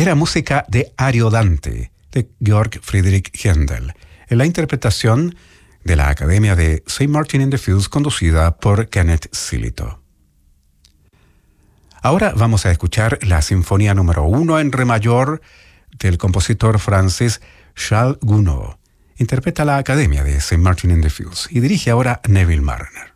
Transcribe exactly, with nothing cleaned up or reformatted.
era música de Ariodante, de Georg Friedrich Händel, en la interpretación de la Academia de Saint Martin in the Fields, conducida por Kenneth Silito. Ahora vamos a escuchar la Sinfonía número uno en re mayor del compositor francés Charles Gounod. Interpreta la Academia de Saint Martin in the Fields y dirige ahora Neville Marriner.